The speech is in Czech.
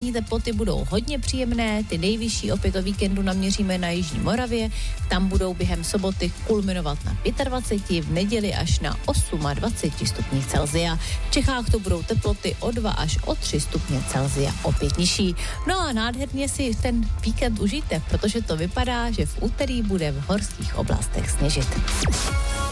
Noční teploty budou hodně příjemné, ty nejvyšší opět o víkendu naměříme na jižní Moravě, tam budou během soboty kulminovat na 25, v neděli až na 28 stupních Celsia. V Čechách to budou teploty o 2 až o 3 stupně Celsia, opět nižší. No a nádherně si ten víkend užijte, protože to vypadá, že v úterý bude v horských oblastech sněžit.